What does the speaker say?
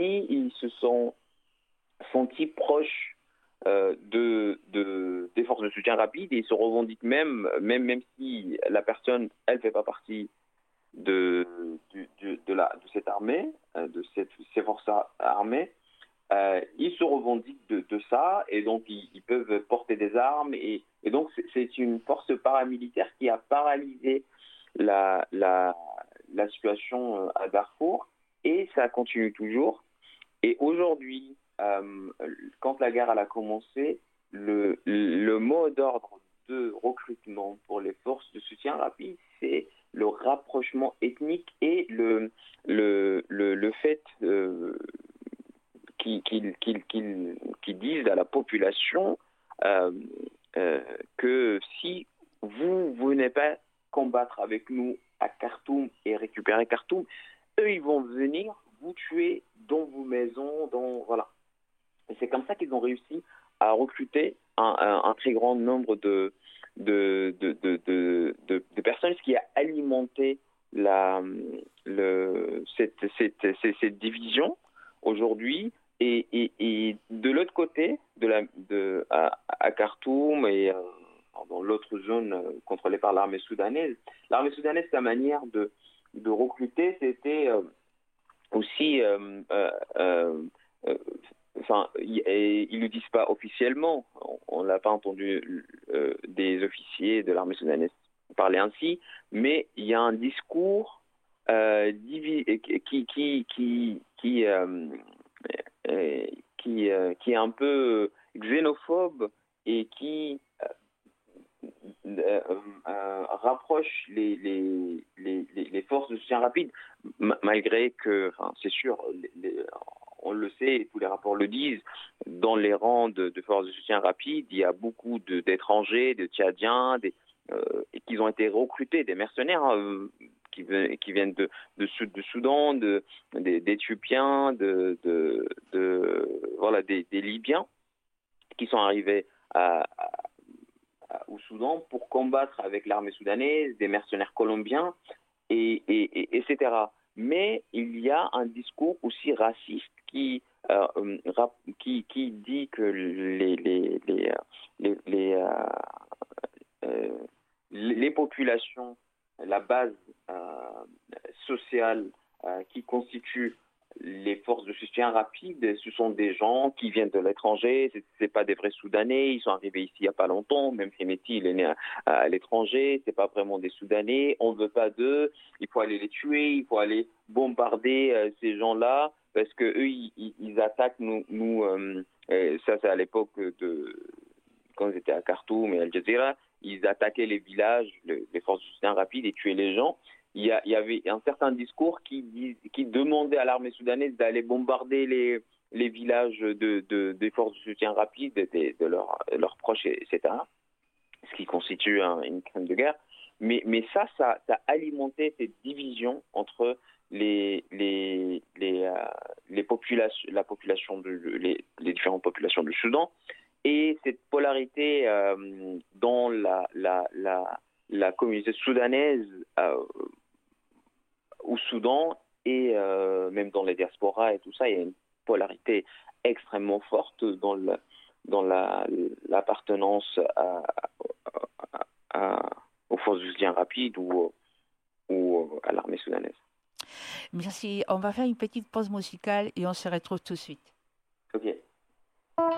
États-Unis, ils se sont sentis proches des forces de soutien rapide et ils se revendiquent même si la personne, elle, fait pas partie de cette armée, ces forces armées. Ils se revendiquent de ça et donc ils peuvent porter des armes et donc c'est une force paramilitaire qui a paralysé la situation à Darfour et ça continue toujours. Et aujourd'hui, quand la guerre elle a commencé, le mot d'ordre de recrutement pour les forces de soutien rapide, c'est le rapprochement ethnique et le fait qu'ils disent à la population euh, que si vous venez pas combattre avec nous à Khartoum et récupérer Khartoum, eux, ils vont venir vous tuer dans vos maisons, voilà. Et c'est comme ça qu'ils ont réussi à recruter un très grand nombre de personnes, ce qui a alimenté cette division aujourd'hui. Et de l'autre côté, à Khartoum et dans l'autre zone contrôlée par l'armée soudannaise, sa manière de recruter, c'était aussi, enfin, ils le disent pas officiellement. On l'a pas entendu des officiers de l'armée soudannaise parler ainsi, mais il y a un discours qui est un peu xénophobe et qui rapproche les forces de soutien rapide, malgré que, enfin, c'est sûr, on le sait, tous les rapports le disent, dans les rangs de forces de soutien rapide, il y a beaucoup d'étrangers, de Tchadiens, et qui ont été recrutés, des mercenaires qui viennent de Soudan, d'Éthiopiens, voilà, des Libyens qui sont arrivés au Soudan pour combattre avec l'armée soudanaise, des mercenaires colombiens, etc. Mais il y a un discours aussi raciste qui dit que les populations, la base sociale qui constitue les forces de soutien rapide, ce sont des gens qui viennent de l'étranger, c'est pas des vrais Soudanais, ils sont arrivés ici il y a pas longtemps, même Hemeti, il est né à l'étranger, c'est pas vraiment des Soudanais, on veut pas d'eux, il faut aller les tuer, il faut aller bombarder ces gens-là, parce que eux, ils attaquent ça c'est à l'époque quand ils étaient à Khartoum et Al Jazeera, ils attaquaient les villages, les forces de soutien rapide et tuaient les gens. Il y avait un certain discours qui demandait à l'armée soudanaise d'aller bombarder les villages des forces de soutien rapide, de leurs proches, etc. Ce qui constitue une crime de guerre. Mais ça a alimenté cette division entre les populations, les différentes populations du Soudan et cette polarité dans la communauté soudanaise au Soudan et même dans les diasporas et tout ça, il y a une polarité extrêmement forte dans l'appartenance aux forces de soutien rapide ou à l'armée soudanaise. Merci. On va faire une petite pause musicale et on se retrouve tout de suite. Ok.